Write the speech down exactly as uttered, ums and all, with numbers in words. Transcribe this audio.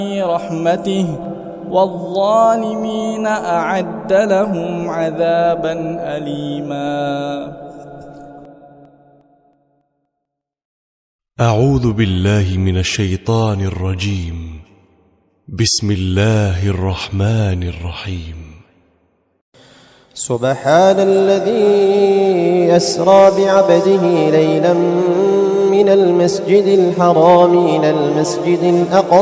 رحمته والظالمين أعد لهم عذابا أليما. أعوذ بالله من الشيطان الرجيم. بسم الله الرحمن الرحيم. سبحان الذي أسرى بعبده ليلا من المسجد الحرام إلى المسجد الأقصى